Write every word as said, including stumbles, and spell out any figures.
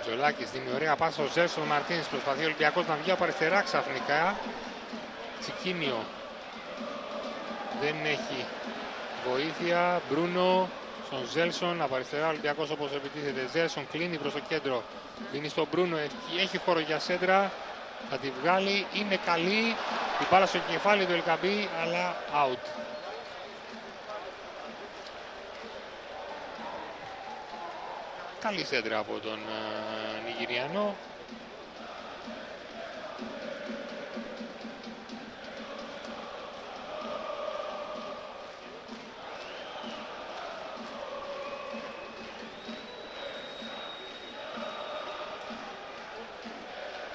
Τζολάκης δίνει ωραία πάσα ο Ζέλσον Μαρτίνς. Προσπαθεί ο Ολυμπιακός να βγει από αριστερά ξαφνικά. Τσικίνιο δεν έχει βοήθεια. Μπρούνο στον Ζέλσον. Από αριστερά ο Ολυμπιακός όπως επιτίθεται. Ζέλσον κλείνει προς το κέντρο. Δίνει στον Μπρούνο. Έχει χώρο για σέντρα. Θα τη βγάλει. Είναι καλή. Η μπάλα στο κεφάλι του Ελκαμπή, αλλά out. Καλή σέντρα από τον uh, Νιγηριανό.